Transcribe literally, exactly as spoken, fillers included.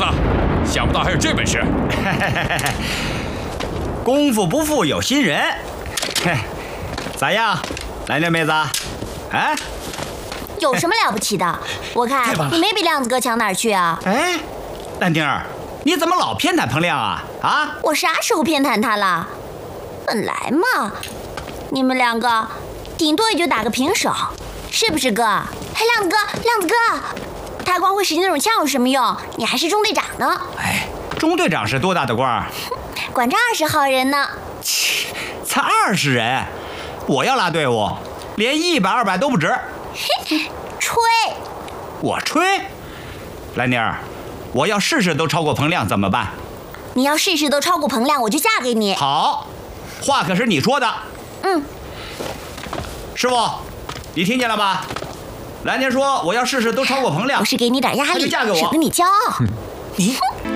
了，想不到还有这本事。 功夫不负有心人。嘿，咋样，蓝莲妹子？啊？ 有什么了不起的？我看你没比亮子哥强哪儿去啊？ 哎，兰丁儿，你怎么老偏袒彭亮啊？啊？ 我啥时候偏袒他了？本来嘛，你们两个顶多也就打个平手，是不是哥？哎，亮子哥，亮子哥，他光会使那种枪有什么用？你还是中队长呢。 哎，中队长是多大的官儿？ 管着二十号人呢。 切，才二十人，我要拉队伍，连一百二百都不值。 嘿，吹！ 我吹？兰妮儿，我要事事都超过彭亮怎么办？ 你要事事都超过彭亮，我就嫁给你。 好，话可是你说的。 嗯。 师傅，你听见了吧？兰妮说我要事事都超过彭亮， 我是给你点压力， 她就嫁给我， 省得你骄傲。 你。